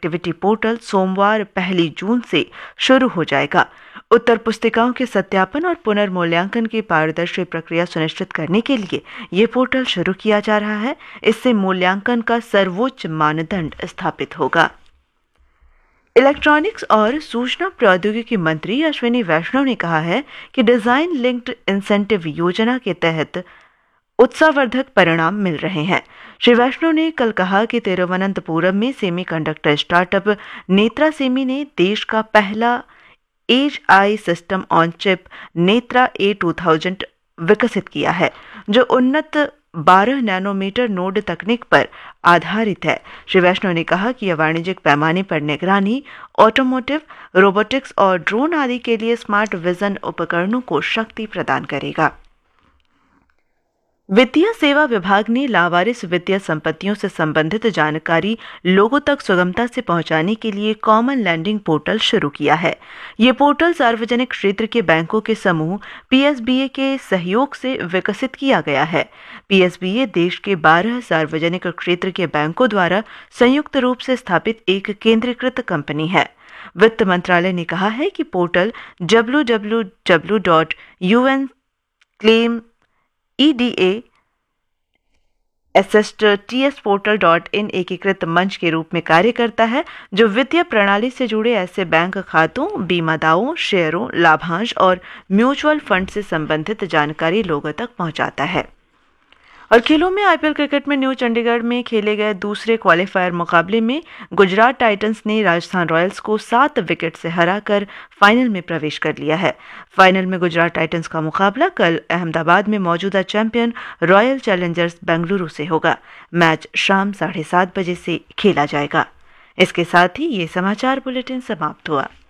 Connectivity portal सोमवार 1 जून से शुरू हो जाएगा। उत्तर पुस्तिकाओं के सत्यापन और पुनर्मूल्यांकन की पारदर्शी प्रक्रिया सुनिश्चित करने के लिए ये पोर्टल शुरू किया जा रहा है। इससे मूल्यांकन का सर्वोच्च मानदंड स्थापित होगा। इलेक्ट्रॉनिक्स और सूचना प्रौद्योगिकी मंत्री अश्विनी वैष्णव ने कहा है कि डिजाइन लिंक्ड इंसेंटिव योजना के तहत उत्साहवर्धक परिणाम मिल रहे हैं। श्री वैष्णव ने कल कहा कि तिरुवनंतपुरम में सेमीकंडक्टर स्टार्टअप नेत्रा सेमी ने देश का पहला as I system on chip Netra A2000 विकसित किया है, जो उन्नत 12 नैनोमीटर नोड तकनीक पर आधारित है। श्री वैष्णव ने कहा कि यह वाणिज्यिक पैमाने पर निगरानी, ऑटोमोटिव, रोबोटिक्स और ड्रोन आदि के लिए स्मार्ट विजन उपकरणों को शक्ति प्रदान करेगा। वित्तीय सेवा विभाग ने लावारिस वित्तीय संपत्तियों से संबंधित जानकारी लोगों तक सुगमता से पहुंचाने के लिए कॉमन लैंडिंग पोर्टल शुरू किया है। ये पोर्टल सार्वजनिक क्षेत्र के बैंकों के समूह PSBA के सहयोग से विकसित किया गया है। PSBA देश के 12 सार्वजनिक क्षेत्र के बैंकों द्वारा संयुक्त रूप से स्थापित एक केंद्रीकृत कंपनी है। वित्त मंत्रालय ने कहा है कि पोर्टल www.unclaim.EDA-TSportal.in एकीकृत मंच के रूप में कार्य करता है, जो वित्तीय प्रणाली से जुड़े ऐसे बैंक खातों, बीमा दावों, शेयरों, लाभांश और म्यूचुअल फंड से संबंधित जानकारी लोगों तक पहुंचाता है। और खेलों में IPL क्रिकेट में न्यू चंडीगढ़ में खेले गए दूसरे क्वालीफायर मुकाबले में गुजरात टाइटंस ने राजस्थान रॉयल्स को 7 विकेट से हराकर फाइनल में प्रवेश कर लिया है। फाइनल में गुजरात टाइटंस का मुकाबला कल अहमदाबाद में मौजूदा चैंपियन रॉयल चैलेंजर्स बेंगलुरु से होगा। मैच शाम 7:30 बजे से खेला जाएगा। इसके साथ ही ये समाचार बुलेटिन समाप्त हुआ।